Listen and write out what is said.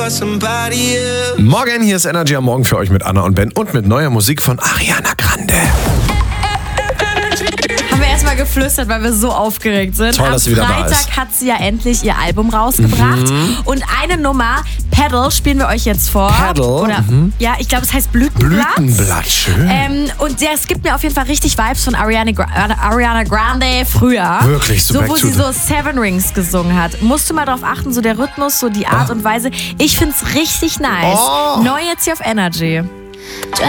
Morgen, hier ist Energy am Morgen für euch mit Anna und Ben und mit neuer Musik von Ariana Grande. Haben wir erstmal geflüstert, weil wir so aufgeregt sind. Toll, dass sie wieder da Am ist. Freitag hat sie ja endlich ihr Album rausgebracht. Und eine Nummer, Pedal, spielen wir euch jetzt vor. Pedal? Oder, ja, ich glaube, es heißt Blütenblatt. Blütenblatt, schön. Und es gibt mir auf jeden Fall richtig Vibes von Ariana Grande früher. Wirklich, so wo back sie to so Seven Rings gesungen hat. Musst du mal drauf achten, so der Rhythmus, so die Art und Weise. Ich find's richtig nice. Oh. Neu jetzt hier auf Energy.